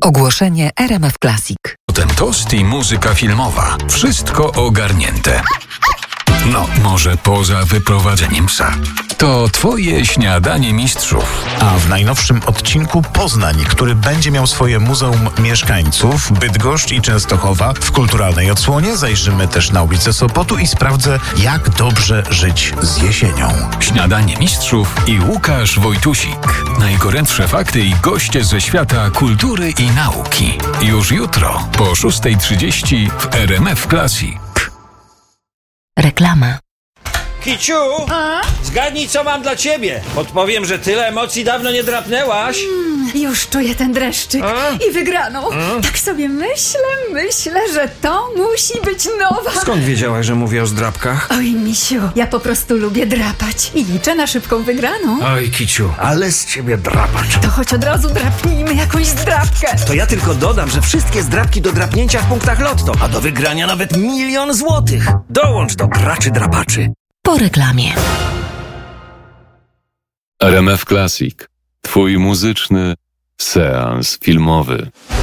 Ogłoszenie RMF Classic. Potem tost i muzyka filmowa. Wszystko ogarnięte. No, może poza wyprowadzeniem psa. To twoje śniadanie mistrzów. A w najnowszym odcinku Poznań, który będzie miał swoje Muzeum Mieszkańców, Bydgoszcz i Częstochowa, w kulturalnej odsłonie zajrzymy też na ulicę Sopotu i sprawdzę, jak dobrze żyć z jesienią. Śniadanie mistrzów i Łukasz Wojtusik. Najgorętsze fakty i goście ze świata kultury i nauki. Już jutro po 6:30 w RMF Classic. Reklama. Kiciu, zgadnij, co mam dla ciebie. Podpowiem, że tyle emocji dawno nie drapnęłaś. Już czuję ten dreszczyk i wygraną. Tak sobie myślę, że to musi być nowa. Skąd wiedziałaś, że mówię o zdrapkach? Oj, misiu, ja po prostu lubię drapać i liczę na szybką wygraną. Oj, Kiciu, ale z ciebie drapacz. To choć od razu drapnijmy jakąś zdrapkę. To ja tylko dodam, że wszystkie zdrapki do drapnięcia w punktach Lotto, a do wygrania nawet 1 000 000 złotych. Dołącz do graczy drapaczy. Po reklamie. RMF Classic. Twój muzyczny seans filmowy.